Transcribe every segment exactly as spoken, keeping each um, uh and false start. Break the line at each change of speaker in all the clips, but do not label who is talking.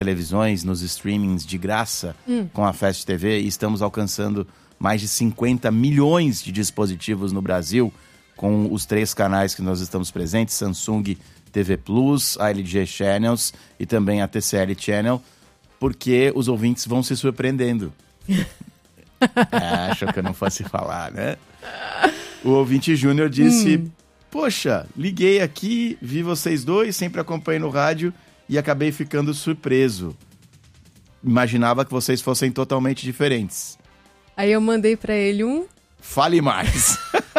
televisões, nos streamings de graça hum. com a Fast T V, e estamos alcançando mais de cinquenta milhões de dispositivos no Brasil, com os três canais que nós estamos presentes, Samsung T V Plus, a L G Channels e também a T C L Channel, porque os ouvintes vão se surpreendendo. é, achou que eu não fosse falar, né? O ouvinte Júnior disse, hum. poxa, liguei aqui, vi vocês dois, sempre acompanhei no rádio e acabei ficando surpreso. Imaginava que vocês fossem totalmente diferentes.
Aí eu mandei pra ele um...
Fale mais.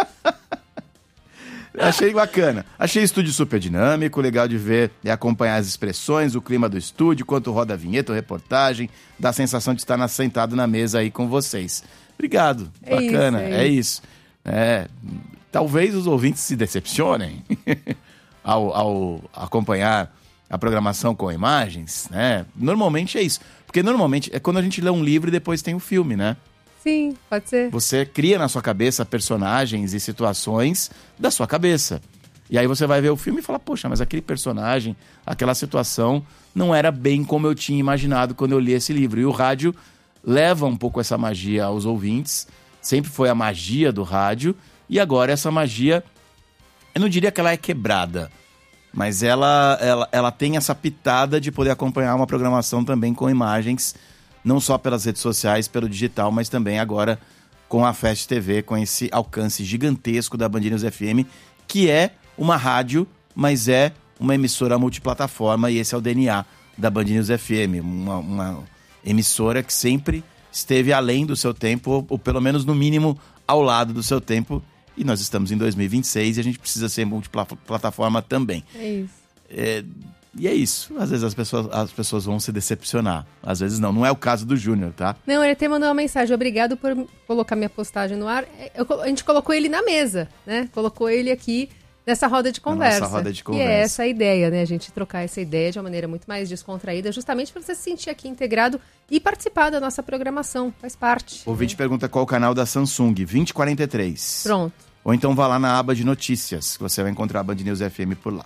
Achei bacana. Achei o estúdio super dinâmico, legal de ver e acompanhar as expressões, o clima do estúdio, quanto roda a vinheta, a reportagem, dá a sensação de estar sentado na mesa aí com vocês. Obrigado,
é
bacana,
isso, é,
é isso. É, talvez os ouvintes se decepcionem ao, ao acompanhar a programação com imagens, né? Normalmente é isso. Porque normalmente é quando a gente lê um livro e depois tem o filme, né?
Sim, pode ser.
Você cria na sua cabeça personagens e situações da sua cabeça. E aí você vai ver o filme e fala, poxa, mas aquele personagem, aquela situação não era bem como eu tinha imaginado quando eu li esse livro. E o rádio leva um pouco essa magia aos ouvintes. Sempre foi a magia do rádio. E agora essa magia, eu não diria que ela é quebrada, mas ela, ela, ela tem essa pitada de poder acompanhar uma programação também com imagens, não só pelas redes sociais, pelo digital, mas também agora com a Fast T V, com esse alcance gigantesco da Band News F M, que é uma rádio, mas é uma emissora multiplataforma, e esse é o D N A da Band News F M, uma, uma emissora que sempre esteve além do seu tempo, ou, ou pelo menos no mínimo ao lado do seu tempo, e nós estamos em dois mil e vinte e seis e a gente precisa ser multiplataforma também.
É isso.
É... E é isso. Às vezes as pessoas, as pessoas vão se decepcionar. Às vezes não. Não é o caso do Júnior, tá?
Não, ele até mandou uma mensagem. Obrigado por colocar minha postagem no ar. Eu, a gente colocou ele na mesa, né? Colocou ele aqui nessa roda de conversa.
Nossa roda de conversa.
E é essa a ideia, né? A gente trocar essa ideia de uma maneira muito mais descontraída, justamente para você se sentir aqui integrado e participar da nossa programação. Faz parte.
O ouvinte, né, pergunta qual o canal da Samsung. vinte e quarenta e três.
Pronto.
Ou então vá lá na aba de notícias, que você vai encontrar a Band News F M por lá.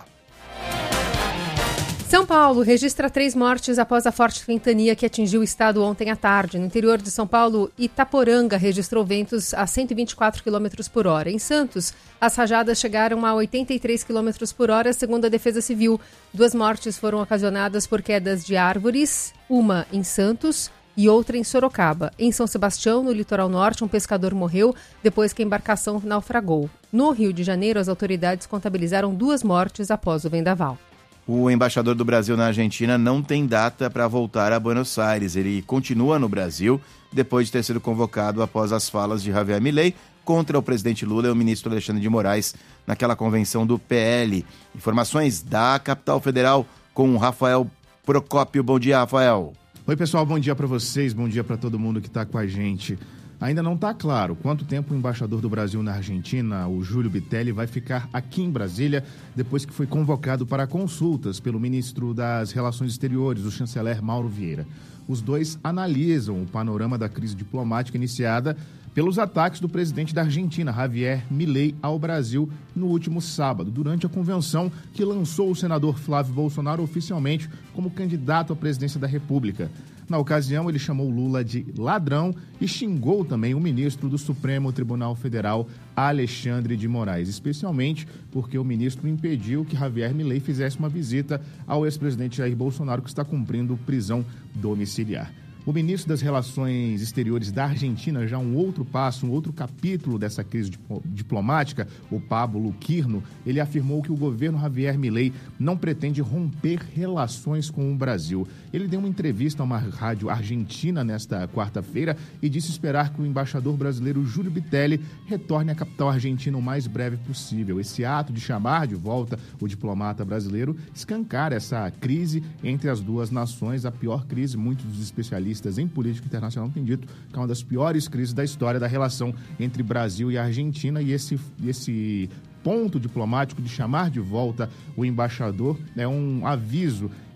São Paulo registra três mortes após a forte ventania que atingiu o estado ontem à tarde. No interior de São Paulo, Itaporanga registrou ventos a cento e vinte e quatro quilômetros por hora. Em Santos, as rajadas chegaram a oitenta e três quilômetros por hora, segundo a Defesa Civil. Duas mortes foram ocasionadas por quedas de árvores, uma em Santos e outra em Sorocaba. Em São Sebastião, no litoral norte, um pescador morreu depois que a embarcação naufragou. No Rio de Janeiro, as autoridades contabilizaram duas mortes após o vendaval.
O embaixador do Brasil na Argentina não tem data para voltar a Buenos Aires. Ele continua no Brasil depois de ter sido convocado após as falas de Javier Milei contra o presidente Lula e o ministro Alexandre de Moraes naquela convenção do P L. Informações da Capital Federal com o Rafael Procópio. Bom dia, Rafael.
Oi, pessoal. Bom dia para vocês. Bom dia para todo mundo que está com a gente. Ainda não está claro quanto tempo o embaixador do Brasil na Argentina, o Júlio Bitelli, vai ficar aqui em Brasília depois que foi convocado para consultas pelo ministro das Relações Exteriores, o chanceler Mauro Vieira. Os dois analisam o panorama da crise diplomática iniciada pelos ataques do presidente da Argentina, Javier Milei, ao Brasil no último sábado, durante a convenção que lançou o senador Flávio Bolsonaro oficialmente como candidato à presidência da República. Na ocasião, ele chamou Lula de ladrão e xingou também o ministro do Supremo Tribunal Federal, Alexandre de Moraes, especialmente porque o ministro impediu que Javier Milei fizesse uma visita ao ex-presidente Jair Bolsonaro, que está cumprindo prisão domiciliar. O ministro das Relações Exteriores da Argentina, já um outro passo, um outro capítulo dessa crise diplomática, o Pablo Quirno, ele afirmou que o governo Javier Milei não pretende romper relações com o Brasil. Ele deu uma entrevista a uma rádio argentina nesta quarta-feira e disse esperar que o embaixador brasileiro Júlio Bitelli retorne à capital argentina o mais breve possível. Esse ato de chamar de volta o diplomata brasileiro escancara essa crise entre as duas nações, a pior crise, muitos dos especialistas em política internacional têm dito que é uma das piores crises da história da relação entre Brasil e Argentina, e esse, esse ponto diplomático de chamar de volta o embaixador é um aviso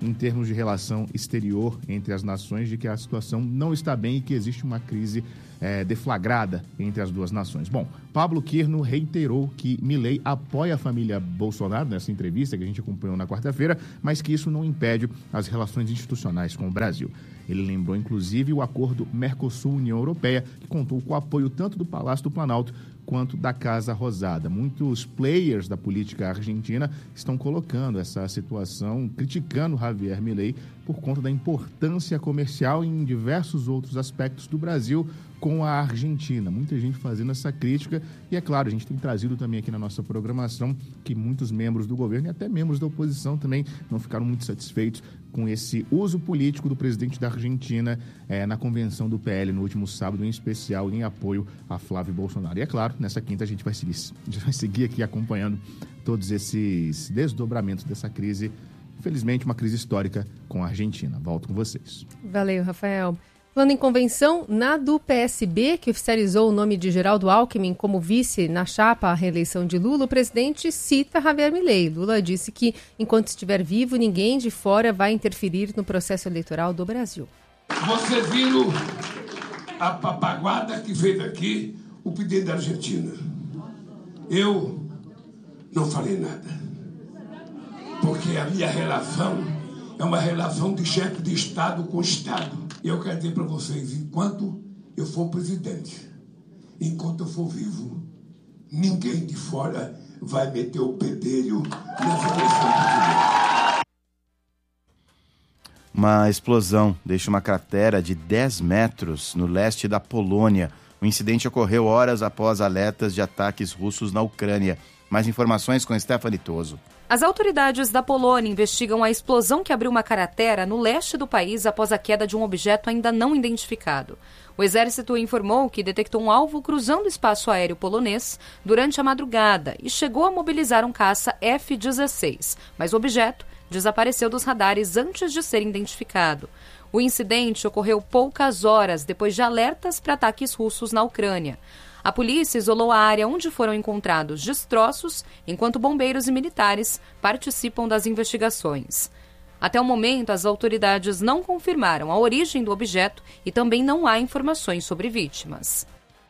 em termos de relação exterior entre as nações, de que a situação não está bem e que existe uma crise é, deflagrada entre as duas nações. Bom, Pablo Quirno reiterou que Milei apoia a família Bolsonaro nessa entrevista que a gente acompanhou na quarta-feira, mas que isso não impede as relações institucionais com o Brasil. Ele lembrou, inclusive, o acordo Mercosul-União Europeia, que contou com o apoio tanto do Palácio do Planalto quanto da Casa Rosada. Muitos players da política argentina estão colocando essa situação, criticando Javier Milei por conta da importância comercial em diversos outros aspectos do Brasil com a Argentina. Muita gente fazendo essa crítica e, é claro, a gente tem trazido também aqui na nossa programação que muitos membros do governo e até membros da oposição também não ficaram muito satisfeitos com esse uso político do presidente da Argentina eh, na convenção do P L no último sábado, em especial em apoio a Flávio Bolsonaro. E, é claro, nessa quinta a gente vai seguir, a gente vai seguir aqui acompanhando todos esses desdobramentos dessa crise, infelizmente uma crise histórica com a Argentina. Volto com vocês.
Valeu, Rafael. Falando em convenção, na do P S B, que oficializou o nome de Geraldo Alckmin como vice na chapa à reeleição de Lula, o presidente cita Javier Milei. Lula disse que, enquanto estiver vivo, ninguém de fora vai interferir no processo eleitoral do Brasil.
Vocês viram a papaguada que fez aqui o pedido da Argentina. Eu não falei nada, porque a minha relação é uma relação de chefe de Estado com Estado. E eu quero dizer para vocês, enquanto eu for presidente, enquanto eu for vivo, ninguém de fora vai meter o pedelho nas eleições brasileiras.
Uma explosão deixa uma cratera de dez metros no leste da Polônia. O incidente ocorreu horas após alertas de ataques russos na Ucrânia. Mais informações com Stephanie Toso.
As autoridades da Polônia investigam a explosão que abriu uma cratera no leste do país após a queda de um objeto ainda não identificado. O exército informou que detectou um alvo cruzando o espaço aéreo polonês durante a madrugada e chegou a mobilizar um caça F dezesseis, mas o objeto desapareceu dos radares antes de ser identificado. O incidente ocorreu poucas horas depois de alertas para ataques russos na Ucrânia. A polícia isolou a área onde foram encontrados destroços, enquanto bombeiros e militares participam das investigações. Até o momento, as autoridades não confirmaram a origem do objeto e também não há informações sobre vítimas.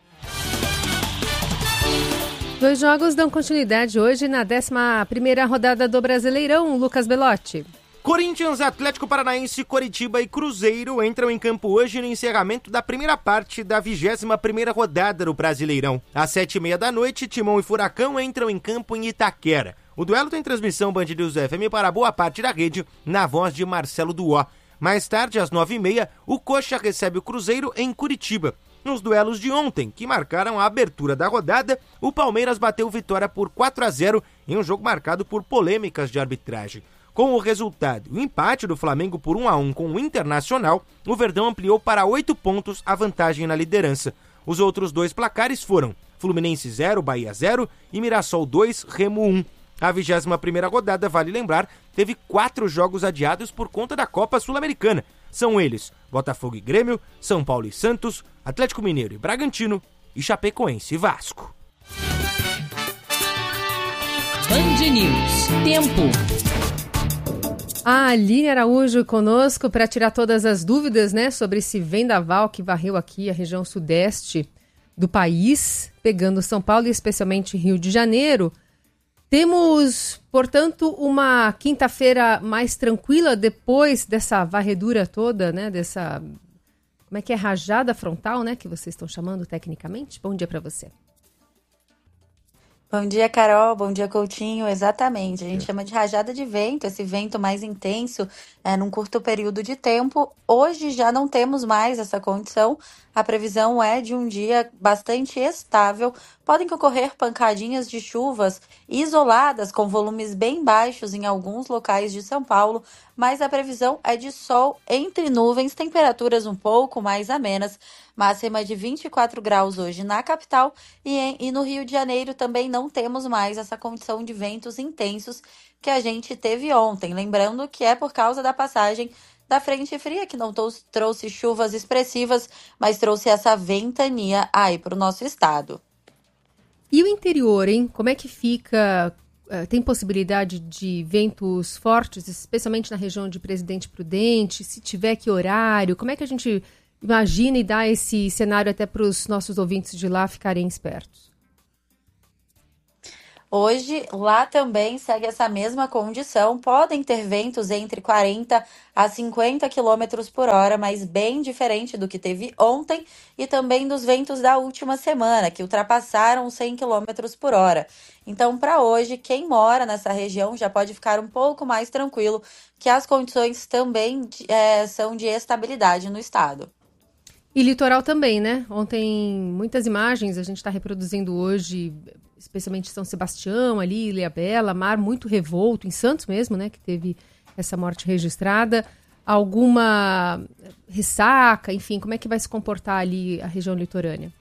Dois jogos dão continuidade hoje na décima primeira rodada do Brasileirão. Lucas Belotti.
Corinthians, Atlético Paranaense, Coritiba e Cruzeiro entram em campo hoje no encerramento da primeira parte da vigésima primeira rodada do Brasileirão. Às sete e meia da noite, Timão e Furacão entram em campo em Itaquera. O duelo tem transmissão Band News F M para boa parte da rede, na voz de Marcelo Duó. Mais tarde, às nove e meia, o Coxa recebe o Cruzeiro em Curitiba. Nos duelos de ontem, que marcaram a abertura da rodada, o Palmeiras bateu vitória por quatro a zero em um jogo marcado por polêmicas de arbitragem. Com o resultado e o empate do Flamengo por um a um com o Internacional, o Verdão ampliou para oito pontos a vantagem na liderança. Os outros dois placares foram Fluminense zero, Bahia zero e Mirassol dois, Remo um. A vigésima primeira rodada, vale lembrar, teve quatro jogos adiados por conta da Copa Sul-Americana. São eles Botafogo e Grêmio, São Paulo e Santos, Atlético Mineiro e Bragantino e Chapecoense e Vasco.
Band News. Tempo.
A Aline Araújo conosco para tirar todas as dúvidas, né, sobre esse vendaval que varreu aqui a região sudeste do país, pegando São Paulo e especialmente Rio de Janeiro. Temos, portanto, uma quinta-feira mais tranquila depois dessa varredura toda, né, dessa, como é que é, rajada frontal, né, que vocês estão chamando tecnicamente? Bom dia para você.
Bom dia, Carol. Bom dia, Coutinho. Exatamente. A gente chama de rajada de vento, esse vento mais intenso é, num curto período de tempo. Hoje já não temos mais essa condição. A previsão é de um dia bastante estável. Podem ocorrer pancadinhas de chuvas isoladas com volumes bem baixos em alguns locais de São Paulo, mas a previsão é de sol entre nuvens, temperaturas um pouco mais amenas, máxima de vinte e quatro graus hoje na capital e, em, e no Rio de Janeiro também não temos mais essa condição de ventos intensos que a gente teve ontem. Lembrando que é por causa da passagem da frente fria, que não trouxe chuvas expressivas, mas trouxe essa ventania aí para o nosso estado.
E o interior, hein? Como é que fica uh, tem possibilidade de ventos fortes, especialmente na região de Presidente Prudente? Se tiver, que horário? Como é que a gente imagina e dá esse cenário até para os nossos ouvintes de lá ficarem espertos?
Hoje, lá também segue essa mesma condição. Podem ter ventos entre quarenta a cinquenta quilômetros por hora, mas bem diferente do que teve ontem e também dos ventos da última semana, que ultrapassaram cem quilômetros por hora. Então, para hoje, quem mora nessa região já pode ficar um pouco mais tranquilo, que as condições também é, são de estabilidade no estado.
E litoral também, né? Ontem, muitas imagens a gente está reproduzindo hoje, especialmente São Sebastião, ali, Ilhabela, mar muito revolto, em Santos mesmo, né? Que teve essa morte registrada. Alguma ressaca, enfim, como é que vai se comportar ali a região litorânea?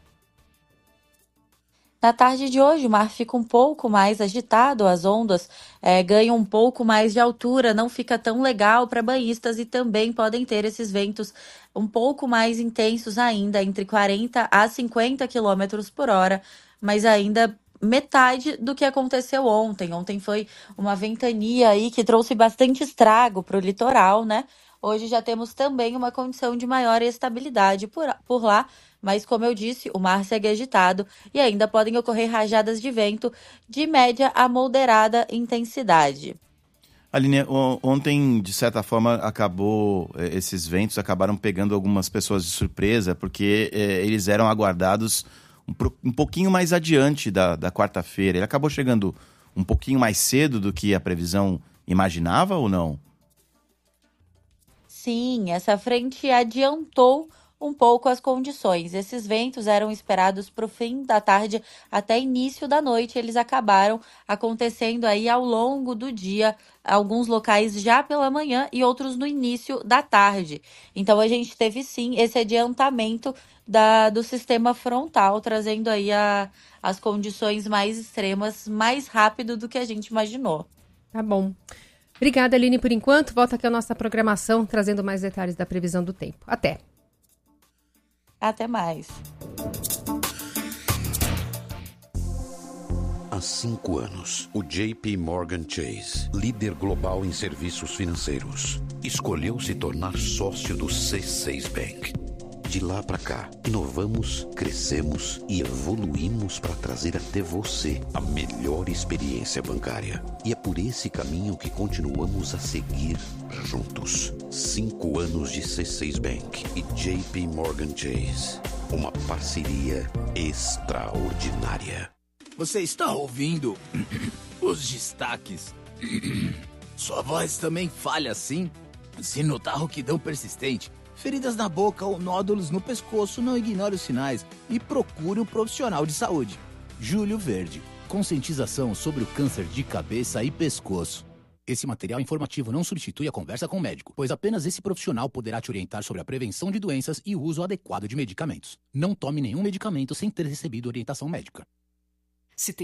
Na tarde de hoje, o mar fica um pouco mais agitado, as ondas é, ganham um pouco mais de altura, não fica tão legal para banhistas e também podem ter esses ventos um pouco mais intensos ainda, entre quarenta a cinquenta quilômetros por hora, mas ainda metade do que aconteceu ontem. Ontem foi uma ventania aí que trouxe bastante estrago para o litoral, né? Hoje já temos também uma condição de maior estabilidade por, por lá, mas como eu disse, o mar segue agitado e ainda podem ocorrer rajadas de vento de média a moderada intensidade.
Aline, ontem, de certa forma, acabou, esses ventos acabaram pegando algumas pessoas de surpresa, porque eh, eles eram aguardados um, um pouquinho mais adiante da, da quarta-feira. Ele acabou chegando um pouquinho mais cedo do que a previsão imaginava ou não?
Sim, essa frente adiantou um pouco as condições. Esses ventos eram esperados para o fim da tarde até início da noite. Eles acabaram acontecendo aí ao longo do dia, alguns locais já pela manhã e outros no início da tarde. Então a gente teve sim esse adiantamento da, do sistema frontal, trazendo aí a, as condições mais extremas mais rápido do que a gente imaginou.
Tá bom. Obrigada, Aline, por enquanto. Volta aqui a nossa programação, trazendo mais detalhes da previsão do tempo. Até.
Até mais.
Há cinco anos, o J P Morgan Chase, líder global em serviços financeiros, escolheu se tornar sócio do C seis Bank. De lá para cá, inovamos, crescemos e evoluímos para trazer até você a melhor experiência bancária. E é por esse caminho que continuamos a seguir juntos. Cinco anos de C seis Bank e J P Morgan Chase. Uma parceria extraordinária.
Você está ouvindo os destaques? Sua voz também falha assim? Se notar rouquidão persistente, feridas na boca ou nódulos no pescoço, não ignore os sinais e procure um profissional de saúde. Júlio Verde, conscientização sobre o câncer de cabeça e pescoço. Esse material informativo não substitui a conversa com o médico, pois apenas esse profissional poderá te orientar sobre a prevenção de doenças e o uso adequado de medicamentos. Não tome nenhum medicamento sem ter recebido orientação médica.